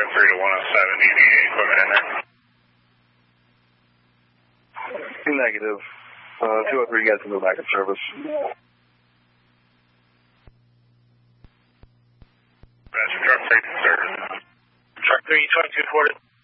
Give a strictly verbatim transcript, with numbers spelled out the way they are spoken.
truck three to one oh seven, do you need any equipment in there? Negative. Uh, two oh three, you guys can go back in service. That's truck three to service. Truck three, twenty-two forty.